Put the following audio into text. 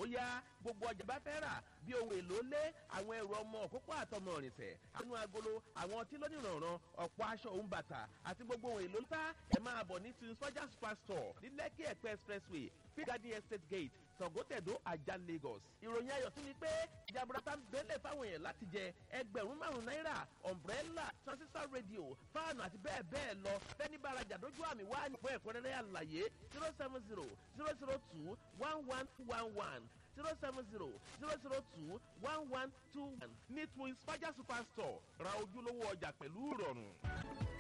yá gbogbo ọjà bá fẹ́ rà bí ohun èlò lé àwọn ẹrù ọmọ òkókó àtọmọ ìrìnsẹ̀ àwọn agolo àwọn ọtí lónìrànràn ọ̀pọ̀ aṣọ òun bàtà àti gbogbo ohun èlò ńlá ẹ máa bọ̀ ní twins faja superstore ní Lekki Ẹ̀pẹ́ expressway Garden Estate Gate Sọ̀gọ́tẹ̀dó Ajah Lagos. ìròyìn ayọ̀ tún ni pé ìjàmbá ń bẹ́lẹ̀ fáwọn èèyàn láti jẹ ẹgbẹ̀rún márùn-ún umbrella transistor radio fáànù àti bẹ́ẹ̀ bẹ́ẹ̀ lọ fẹ́ni bá rajà dójú àmì wá ní fún ẹ̀kúnrẹ́rẹ́ àlàyé 070-002-1111 070-002-1121 ní twins faja superstore ra ojúlówó ọjà pẹ̀lú ìrọ̀rùn.